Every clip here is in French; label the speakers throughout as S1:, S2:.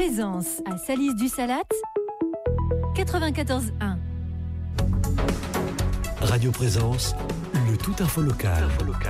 S1: Présence à Salis-du-Salat, 94.1.
S2: Radio Présence, le tout info local.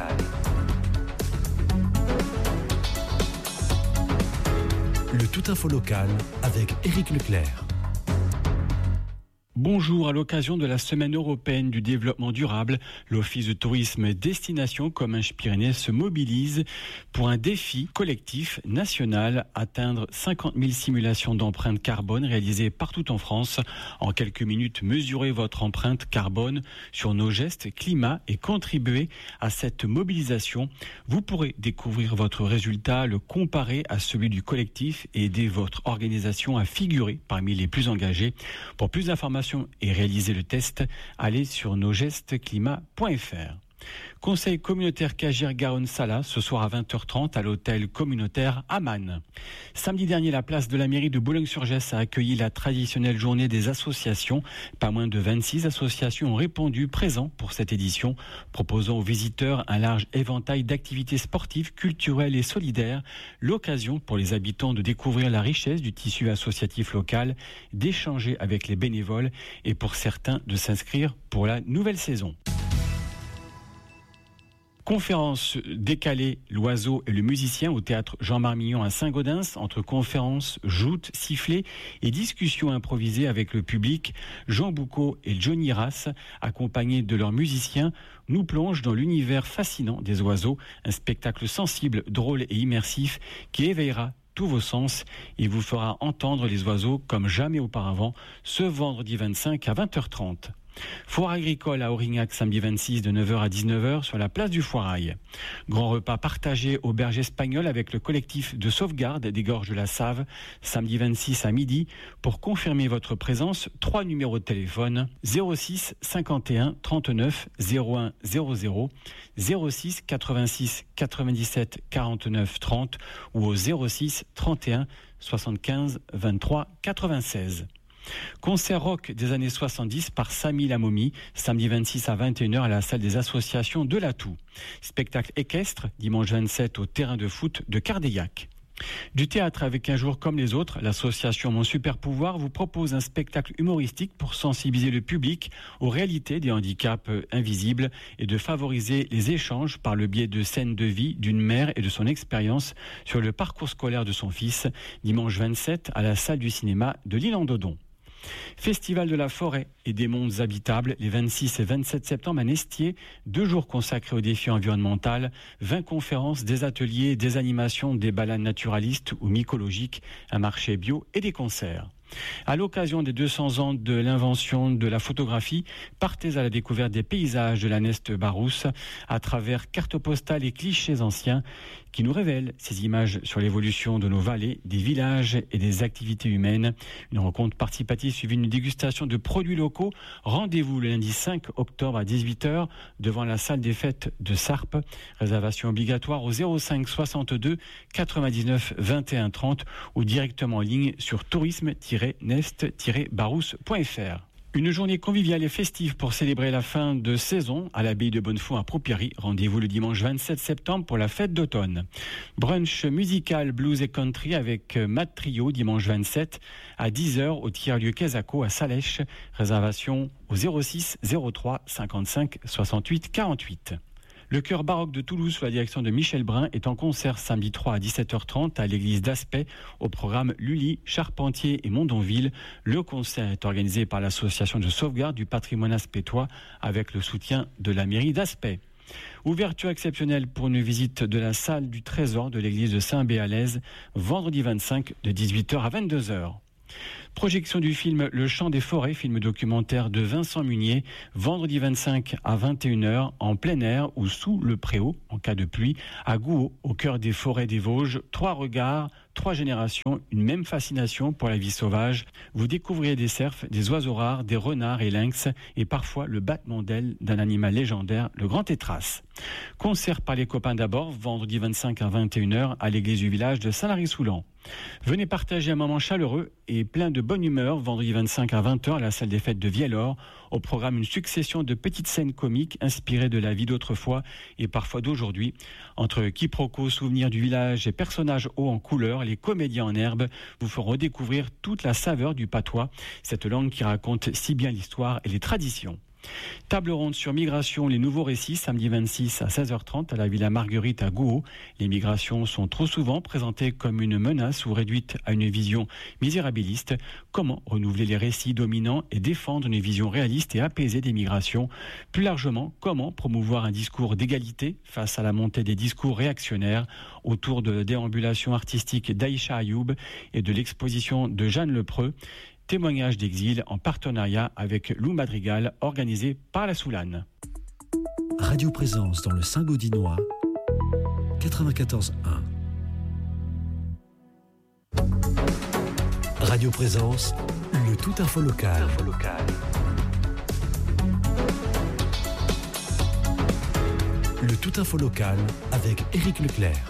S2: Le tout info local avec Éric Leclerc.
S3: Bonjour, à l'occasion de la Semaine européenne du développement durable, l'Office de tourisme Destination Comminges-Pyrénées se mobilise pour un défi collectif national, atteindre 50 000 simulations d'empreinte carbone réalisées partout en France. En quelques minutes, mesurez votre empreinte carbone sur nos gestes climat et contribuer à cette mobilisation. Vous pourrez découvrir votre résultat, le comparer à celui du collectif et aider votre organisation à figurer parmi les plus engagés. Pour plus d'informations et réaliser le test, allez sur nosgestesclimat.fr. Conseil communautaire Cagir-Garonne-Sala, ce soir à 20h30 à l'hôtel communautaire Aman. Samedi dernier, la place de la mairie de Boulogne-sur-Gesse a accueilli la traditionnelle journée des associations. Pas moins de 26 associations ont répondu présents pour cette édition, proposant aux visiteurs un large éventail d'activités sportives, culturelles et solidaires. L'occasion pour les habitants de découvrir la richesse du tissu associatif local, d'échanger avec les bénévoles et pour certains de s'inscrire pour la nouvelle saison. Conférence décalée, l'oiseau et le musicien au théâtre Jean-Marmillon à Saint-Gaudens, entre conférences, joutes, sifflets et discussions improvisées avec le public. Jean Boucaud et Johnny Rass, accompagnés de leurs musiciens, nous plongent dans l'univers fascinant des oiseaux, un spectacle sensible, drôle et immersif qui éveillera tous vos sens et vous fera entendre les oiseaux comme jamais auparavant ce vendredi 25 à 20h30. Foire agricole à Aurignac samedi 26 de 9h à 19h sur la place du Foirail. Grand repas partagé au Berge Espagnol avec le collectif de sauvegarde des gorges de la Save samedi 26 à midi. Pour confirmer votre présence, 3 numéros de téléphone 06 51 39 01 00, 06 86 97 49 30 ou au 06 31 75 23 96. Concert rock des années 70 par Samy Lamomi, samedi 26 à 21h à la salle des associations de l'Atout. Spectacle équestre, dimanche 27 au terrain de foot de Cardeillac. Du théâtre avec Un jour comme les autres, l'association Mon Super Pouvoir vous propose un spectacle humoristique pour sensibiliser le public aux réalités des handicaps invisibles et de favoriser les échanges par le biais de scènes de vie d'une mère et de son expérience sur le parcours scolaire de son fils, dimanche 27 à la salle du cinéma de l'Île-en-Dodon. Festival de la forêt et des mondes habitables, les 26 et 27 septembre à Nestier, 2 jours consacrés au défi environnemental, 20 conférences, des ateliers, des animations, des balades naturalistes ou mycologiques, un marché bio et des concerts. À l'occasion des 200 ans de l'invention de la photographie, partez à la découverte des paysages de la Neste Barousse à travers cartes postales et clichés anciens qui nous révèlent ces images sur l'évolution de nos vallées, des villages et des activités humaines. Une rencontre participative suivie d'une dégustation de produits locaux. Rendez-vous le lundi 5 octobre à 18h devant la salle des fêtes de Sarp. Réservation obligatoire au 05 62 99 21 30 ou directement en ligne sur tourisme-nest-barousse.fr. Une journée conviviale et festive pour célébrer la fin de saison à l'abbaye de Bonnefond à Proupierie. Rendez-vous le dimanche 27 septembre pour la fête d'automne. Brunch musical, blues et country avec Matt Trio dimanche 27 à 10h au tiers-lieu Quesaco à Salèche. Réservation au 06 03 55 68 48. Le chœur baroque de Toulouse, sous la direction de Michel Brun, est en concert samedi 3 à 17h30 à l'église d'Aspet, au programme Lully, Charpentier et Mondonville. Le concert est organisé par l'association de sauvegarde du patrimoine aspétois avec le soutien de la mairie d'Aspet. Ouverture exceptionnelle pour une visite de la salle du trésor de l'église de Saint-Béalaise, vendredi 25 de 18h à 22h. Projection du film Le Chant des Forêts, film documentaire de Vincent Munier, vendredi 25 à 21h en plein air ou sous le préau en cas de pluie, à Gouault, au cœur des forêts des Vosges. 3 regards, 3 générations, une même fascination pour la vie sauvage. Vous découvrirez des cerfs, des oiseaux rares, des renards et lynx et parfois le battement d'ailes d'un animal légendaire, le grand tétras. Concert par les copains d'abord, vendredi 25 à 21h à l'église du village de Saint-Lary-Soulan. Venez partager un moment chaleureux et plein de bonne humeur vendredi 25 à 20h à la salle des fêtes de Viellore. Au programme, une succession de petites scènes comiques inspirées de la vie d'autrefois et parfois d'aujourd'hui. Entre quiproquos, souvenirs du village et personnages hauts en couleur encore les comédiens en herbe vous feront redécouvrir toute la saveur du patois, cette langue qui raconte si bien l'histoire et les traditions. Table ronde sur migration, les nouveaux récits, samedi 26 à 16h30 à la Villa Marguerite à Gouault. Les migrations sont trop souvent présentées comme une menace ou réduites à une vision misérabiliste. Comment renouveler les récits dominants et défendre une vision réaliste et apaisée des migrations? Plus largement, comment promouvoir un discours d'égalité face à la montée des discours réactionnaires? Autour de la déambulation artistique d'Aïcha Ayoub et de l'exposition de Jeanne Lepreux. Témoignage d'exil en partenariat avec Lou Madrigal, organisé par la Soulane.
S2: Radio Présence dans le Saint-Gaudinois, 94.1. Radio Présence, le tout info local. Le tout info local avec Éric Leclerc.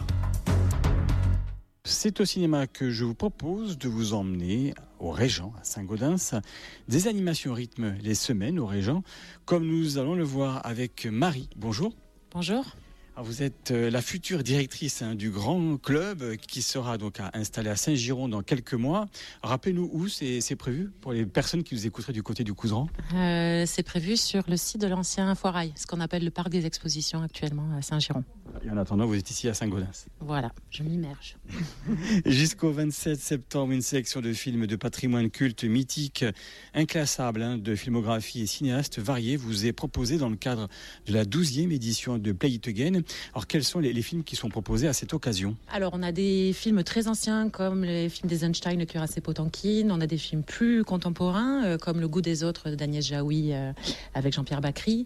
S3: C'est au cinéma que je vous propose de vous emmener au Régent, à Saint-Gaudens. Des animations rythment les semaines au Régent, comme nous allons le voir avec Marie. Bonjour.
S4: Bonjour.
S3: Alors vous êtes la future directrice du grand club qui sera donc installé à Saint-Giron dans quelques mois. Rappelez-nous où c'est prévu pour les personnes qui nous écouteraient du côté du Couserans.
S4: C'est prévu sur le site de l'ancien Foirail, ce qu'on appelle le parc des expositions actuellement à Saint-Giron.
S3: Et en attendant, vous êtes ici à Saint-Gaudens.
S4: Voilà, je m'immerge.
S3: Jusqu'au 27 septembre, une sélection de films de patrimoine culte mythique, inclassable, de filmographie et cinéastes variés vous est proposée dans le cadre de la 12e édition de Play It Again. Alors, quels sont les films qui sont proposés à cette occasion?
S4: Alors, on a des films très anciens comme les films d'Eisenstein, Le cuirassé Potemkin. On a des films plus contemporains comme Le goût des autres d'Agnès Jaoui avec Jean-Pierre Bacry.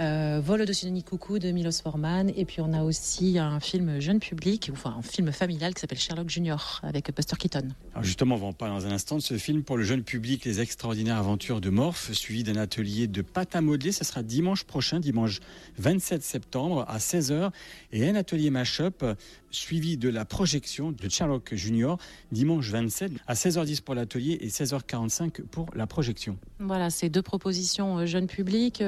S4: Vol au-dessus de Nid Coucou de Milos Forman. Et puis, on a aussi un film jeune public, enfin un film familial qui s'appelle Sherlock Junior avec Buster Keaton.
S3: Alors justement, on va en parler dans un instant de ce film pour le jeune public, Les extraordinaires aventures de Morph, suivi d'un atelier de pâte à modeler. Ce sera dimanche prochain, dimanche 27 septembre à 16h, et un atelier mash-up suivi de la projection de Sherlock Junior dimanche 27 à 16h10 pour l'atelier et 16h45 pour la projection.
S4: Voilà, c'est deux propositions jeune public.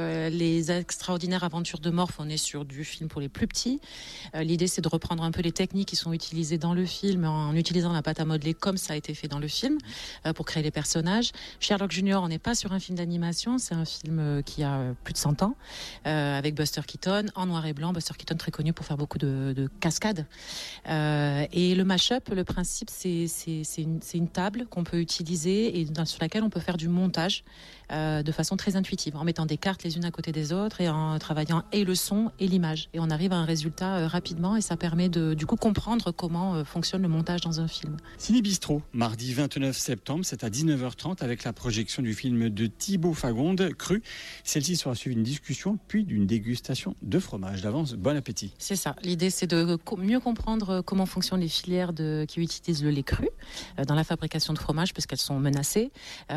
S4: Les extraordinaires aventures de Morph, on est sur du film pour les plus petits. L'idée, c'est de reprendre un peu les techniques qui sont utilisées dans le film en utilisant la pâte à modeler comme ça a été fait dans le film pour créer les personnages. Sherlock Junior, on n'est pas sur un film d'animation, c'est un film qui a plus de 100 ans avec Buster Keaton en noir et blanc. Buster Keaton très connu pour faire beaucoup de cascades. Et le mash-up, le principe, c'est une table qu'on peut utiliser et sur laquelle on peut faire du montage de façon très intuitive, en mettant des cartes les unes à côté des autres et en travaillant et le son et l'image. Et on arrive à un résultat rapidement et ça permet de du coup comprendre comment fonctionne le montage dans un film.
S3: Ciné Bistrot, mardi 29 septembre, c'est à 19h30 avec la projection du film de Thibaut Fagonde, Cru. Celle-ci sera suivie d'une discussion puis d'une dégustation de fromage. D'avance, bon appétit.
S4: C'est ça. L'idée, c'est de mieux comprendre comment fonctionnent les filières qui utilisent le lait cru dans la fabrication de fromage parce qu'elles sont menacées.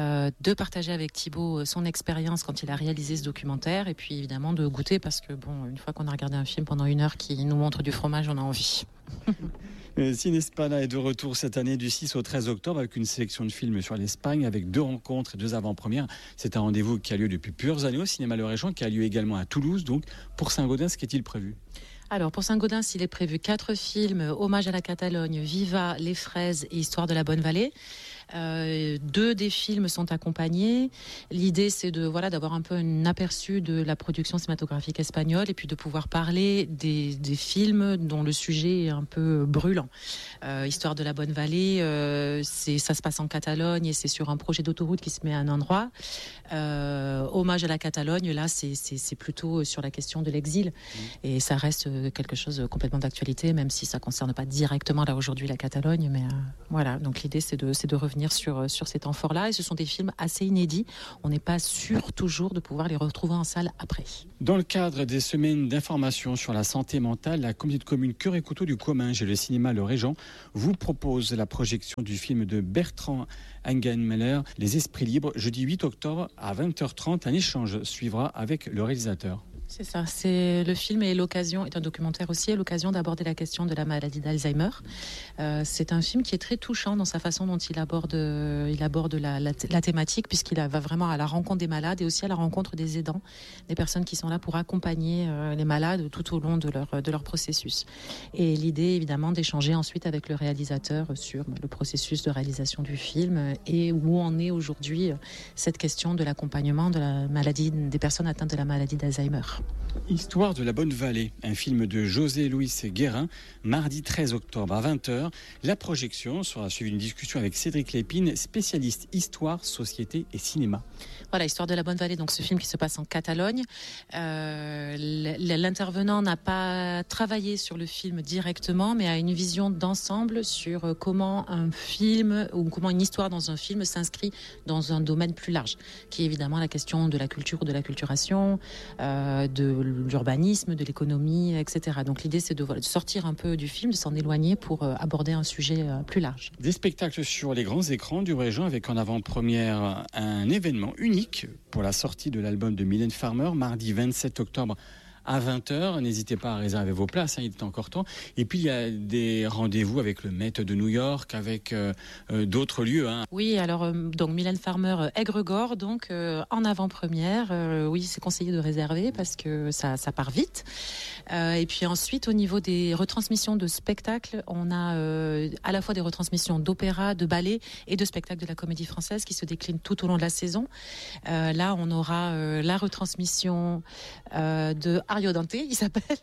S4: De partager avec Thibaut son expérience quand il a réalisé ce documentaire et puis évidemment de goûter parce que bon, une fois qu'on a regardé un film pendant 1 heure qui nous montre du fromage, on a envie.
S3: Cinespana est de retour cette année du 6 au 13 octobre avec une sélection de films sur l'Espagne avec 2 rencontres et 2 avant-premières. C'est un rendez-vous qui a lieu depuis plusieurs années au Cinéma Le Régent, qui a lieu également à Toulouse. Donc pour Saint-Gaudens, qu'est-il prévu?
S4: Alors pour Saint-Gaudens, il est prévu 4 films, Hommage à la Catalogne, Viva, Les Fraises et Histoire de la Bonne Vallée. 2 des films sont accompagnés. L'idée, c'est d'avoir un peu un aperçu de la production cinématographique espagnole et puis de pouvoir parler des films dont le sujet est un peu brûlant. Histoire de la Bonne Vallée, ça se passe en Catalogne et c'est sur un projet d'autoroute qui se met à un endroit. Hommage à la Catalogne, là, c'est plutôt sur la question de l'exil et ça reste quelque chose complètement d'actualité, même si ça concerne pas directement là aujourd'hui la Catalogne, mais voilà. Donc l'idée, c'est de revenir sur ces temps forts-là et ce sont des films assez inédits. On n'est pas sûr toujours de pouvoir les retrouver en salle après.
S3: Dans le cadre des semaines d'information sur la santé mentale, la communauté de communes Cœur et Couteau du Comminges et le cinéma Le Régent vous propose la projection du film de Bertrand Engenmeller, Les Esprits Libres, jeudi 8 octobre à 20h30. Un échange suivra avec le réalisateur.
S4: C'est ça. Le film est un documentaire aussi, est l'occasion d'aborder la question de la maladie d'Alzheimer. C'est un film qui est très touchant dans sa façon dont il aborde la thématique, puisqu'il va vraiment à la rencontre des malades et aussi à la rencontre des aidants, des personnes qui sont là pour accompagner les malades tout au long de leur processus. Et l'idée, évidemment, d'échanger ensuite avec le réalisateur sur le processus de réalisation du film et où en est aujourd'hui cette question de l'accompagnement de la maladie des personnes atteintes de la maladie d'Alzheimer.
S3: Histoire de la Bonne Vallée, un film de José Luis Guérin, mardi 13 octobre à 20h. La projection sera suivie d'une discussion avec Cédric Lépine, spécialiste histoire, société et cinéma.
S4: Voilà, Histoire de la Bonne Vallée, donc ce film qui se passe en Catalogne. L'intervenant n'a pas travaillé sur le film directement, mais a une vision d'ensemble sur comment un film ou comment une histoire dans un film s'inscrit dans un domaine plus large, qui est évidemment la question de la culture ou de la culturation, de l'urbanisme, de l'économie, etc. Donc l'idée, c'est de sortir un peu du film, de s'en éloigner pour aborder un sujet plus large.
S3: Des spectacles sur les grands écrans du Régent avec en avant-première un événement unique pour la sortie de l'album de Mylène Farmer, mardi 27 octobre à 20h. N'hésitez pas à réserver vos places, il est encore temps. Et puis il y a des rendez-vous avec le Met de New York, avec d'autres lieux.
S4: Oui, alors donc Mylène Farmer, Aigre-Gore, donc en avant-première. Oui, c'est conseillé de réserver parce que ça part vite. Et puis ensuite, au niveau des retransmissions de spectacles, on a à la fois des retransmissions d'opéra, de ballet et de spectacles de la Comédie Française qui se déclinent tout au long de la saison. Là, on aura la retransmission de Mario Dante, il s'appelle,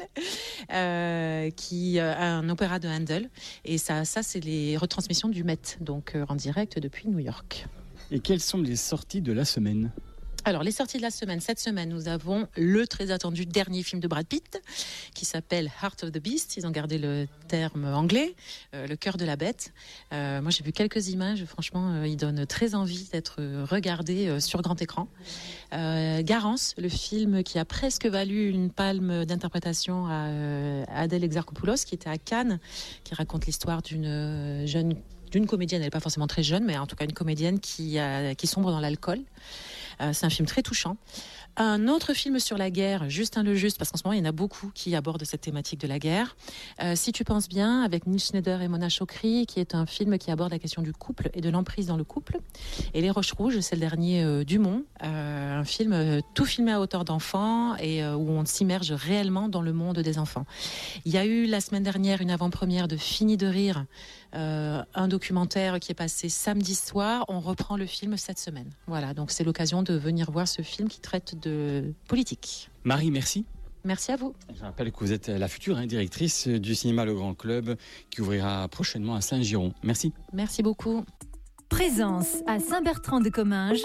S4: qui un opéra de Handel. Et ça c'est les retransmissions du Met, donc en direct depuis New York.
S3: Et quelles sont les sorties de la semaine ?
S4: Alors, les sorties de la semaine. Cette semaine, nous avons le très attendu dernier film de Brad Pitt, qui s'appelle Heart of the Beast. Ils ont gardé le terme anglais, le cœur de la bête. Moi, j'ai vu quelques images. Franchement, il donne très envie d'être regardé sur grand écran. Garance, le film qui a presque valu une palme d'interprétation à Adèle Exarchopoulos, qui était à Cannes, qui raconte l'histoire d'une comédienne. Elle n'est pas forcément très jeune, mais en tout cas une comédienne qui sombre dans l'alcool. C'est un film très touchant. Un autre film sur la guerre, Justin le Juste, parce qu'en ce moment, il y en a beaucoup qui abordent cette thématique de la guerre. Si tu penses bien, avec Neil Schneider et Mona Chokri, qui est un film qui aborde la question du couple et de l'emprise dans le couple. Et Les Roches Rouges, c'est le dernier Dumont, un film tout filmé à hauteur d'enfant et où on s'immerge réellement dans le monde des enfants. Il y a eu la semaine dernière une avant-première de Fini de rire, un documentaire qui est passé samedi soir. On reprend le film cette semaine. Voilà, donc c'est l'occasion de venir voir ce film qui traite de politique.
S3: Marie, merci.
S4: Merci à vous.
S3: Je rappelle que vous êtes la future directrice du cinéma Le Grand Club qui ouvrira prochainement à Saint-Giron. Merci.
S4: Merci beaucoup.
S1: Présence à Saint-Bertrand-de-Comminges,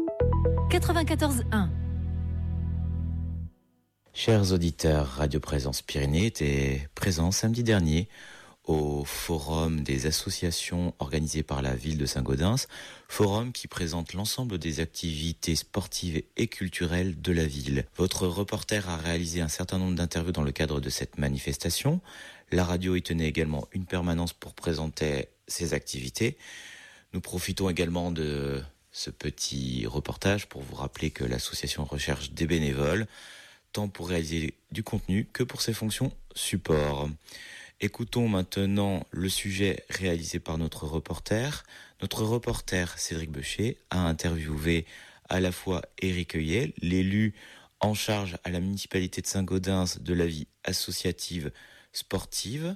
S1: 94.1.
S5: Chers auditeurs, Radio Présence Pyrénées était présent samedi dernier au forum des associations organisées par la ville de Saint-Gaudens, forum qui présente l'ensemble des activités sportives et culturelles de la ville. Votre reporter a réalisé un certain nombre d'interviews dans le cadre de cette manifestation. La radio y tenait également une permanence pour présenter ses activités. Nous profitons également de ce petit reportage pour vous rappeler que l'association recherche des bénévoles, tant pour réaliser du contenu que pour ses fonctions support. Écoutons maintenant le sujet réalisé par notre reporter. Notre reporter Cédric Beucher a interviewé à la fois Éric Heuillet, l'élu en charge à la municipalité de Saint-Gaudens de la vie associative, sportive,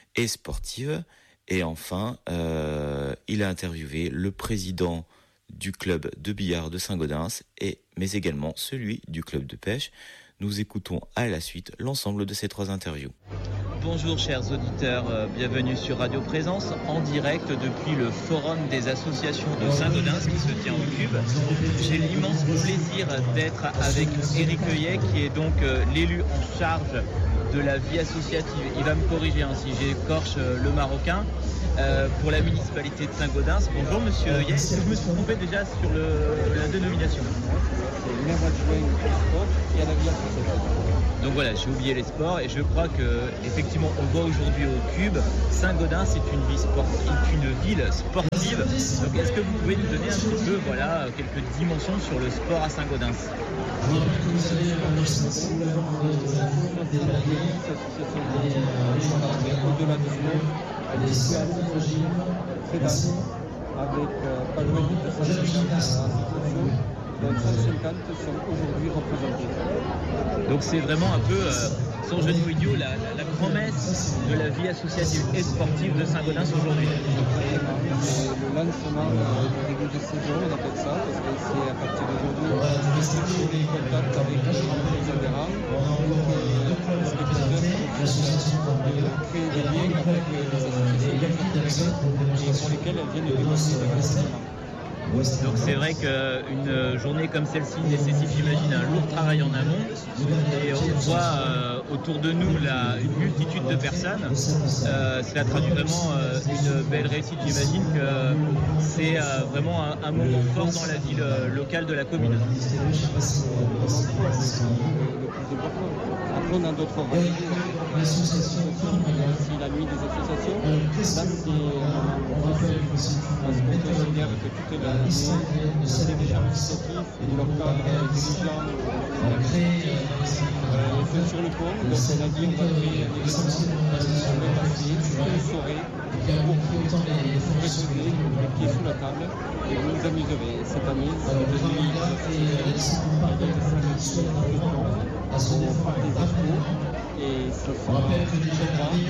S5: et enfin il a interviewé le président du club de billard de Saint-Gaudens, mais également celui du club de pêche. Nous écoutons à la suite l'ensemble de ces trois interviews.
S6: Bonjour chers auditeurs, bienvenue sur Radio Présence en direct depuis le Forum des associations de Saint-Gaudens qui se tient au Cube. J'ai l'immense plaisir d'être avec Éric Heuillet qui est donc l'élu en charge de la vie associative. Il va me corriger si j'écorche le marocain. Pour la municipalité de Saint-Gaudens. Bonjour monsieur Heuillet, je me suis trompé déjà sur la dénomination. C'est la voie de jouer au sport et à la vie associative. Donc voilà, j'ai oublié les sports et je crois que effectivement on voit aujourd'hui au Cube, Saint-Gaudens est une ville sportive associative. Donc est-ce que vous pouvez nous donner un petit peu quelques dimensions sur le sport à Saint-Gaudens?
S7: Au-delà du sport, elle est très dense, avec pas loin de 250 associations, dont 150 sont aujourd'hui représentées.
S6: Donc c'est vraiment un peu, sans jeu de mots idiot, la promesse de la vie associative et sportive de Saint-Gaudens aujourd'hui.
S7: Le lancement du début de saison, on appelle ça, parce que c'est à partir d'aujourd'hui, des contacts avec les adhérents, les spectateurs, créer des liens avec les associations pour lesquelles elles viennent développer des renseignements.
S6: Donc c'est vrai qu'une journée comme celle-ci nécessite, j'imagine, un lourd travail en amont. Et on voit autour de nous une multitude de personnes. Cela traduit vraiment une belle réussite. J'imagine que c'est vraiment un moment fort dans la vie locale de la commune.
S7: Après, on a d'autres rendez-vous. C'est la nuit des associations. Là, c'est parce qu'on considère que toute la journée, les dirigeants associatifs ou leurs dirigeants sont sur le pont. Donc, on a dit on va créer un événement sur le passé, sur une soirée, pour récolter qui est sous la table et vous vous amuserez. Cette année, c'est le nuit des associations avec samedi au parc des Expos. Et ça sera un spectacle de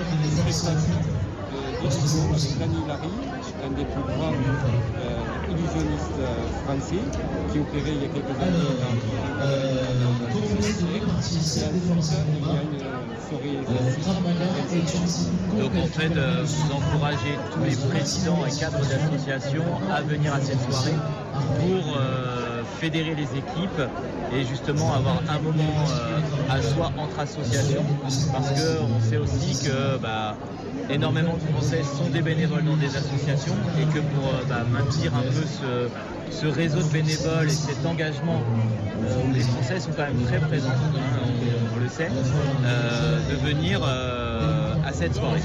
S7: disco avec Dany Larry, un des plus grands illusionnistes français, qui opérait il y a quelques années dans la société. Et ensuite, il y a une soirée classique.
S6: Donc en fait, vous encouragez tous les présidents et cadres d'associations à venir à cette soirée pour fédérer les équipes et justement avoir un moment à soi entre associations, parce qu'on sait aussi que énormément de Français sont des bénévoles dans des associations et que pour maintenir un peu ce réseau de bénévoles et cet engagement où les Français sont quand même très présents, on le sait, de venir à cette soirée.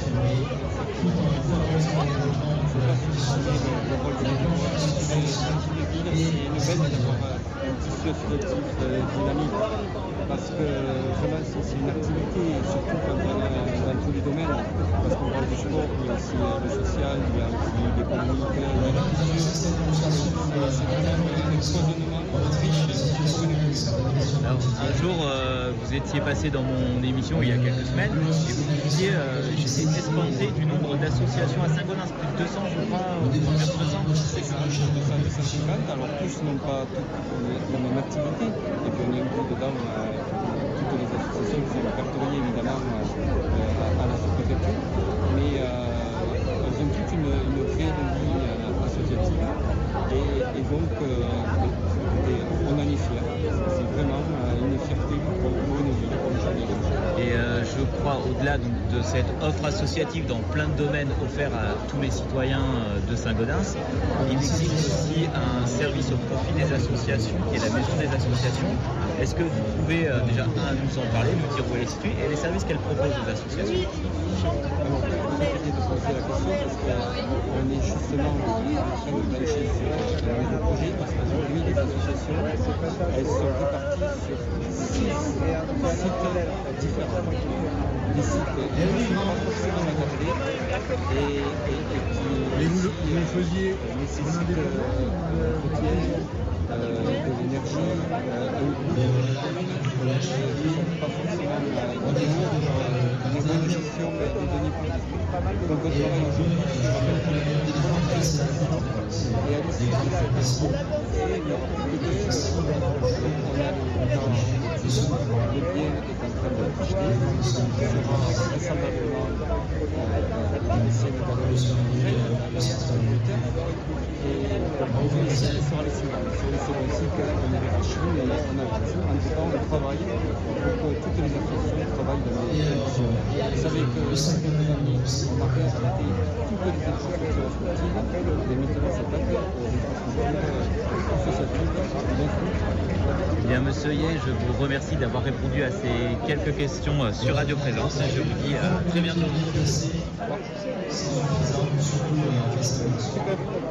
S7: C'est une belle d'avoir un tissu associatif dynamique, parce que vraiment c'est une activité, surtout quand on est dans tous les domaines, parce qu'on parle du sport, il y a aussi le social, il y a aussi l'économique, il y a la culture. C'est vraiment un foisonnement riche pour une commune.
S6: Alors, un jour, vous étiez passé dans mon émission il y a quelques semaines et vous me disiez j'étais espanté du nombre d'associations à Saint-Gaudens, plus de 200 je crois, ou 200.
S7: C'est ça, 250, alors tous n'ont pas la même activité, et puis on est inclus dedans toutes les associations qui sont répertoriées évidemment à la sous-préfecture, mais elles ont toutes une vraie vie associative, et donc on en est fiers. C'est vraiment une fierté pour une ville, pour une journée.
S6: Et je crois, au-delà donc, de cette offre associative dans plein de domaines offerts à tous les citoyens de Saint-Gaudens, il existe aussi un service au profit des associations, qui est la maison des associations. Est-ce que vous pouvez déjà, nous en parler, nous dire où elle est située et les services qu'elle propose aux associations?
S7: Alors, vous avez de poser la question parce qu'on est justement en train de plancher sur un nouveau projet, parce qu'aujourd'hui les associations, elles sont réparties sur 6 sites différents. Des sites qui ne sont pas forcément encadrés et qui nécessitent de l'énergie, un groupe qui ne sont pas forcément des bonnes gestions des données publiques. Donc on travaille aujourd'hui sur et à l'issue de cette expo, il y aura plus de deux. On a le bien est en train de toucher, vraisemblablement l'ancienne galerie et on veut essayer sur les suivants. Sur les suivants aussi qu'on est réfléchi, mais on a en tout temps on travaille pour que toutes les associations travaillent dans les conditions. Vous savez que on a réinstallé toutes les infrastructures sportives, mais maintenant c'est pas que pour les infrastructures associatives.
S6: Bien, monsieur Yeh, je vous remercie d'avoir répondu à ces quelques questions sur Radio Présence. Je vous dis à très bientôt.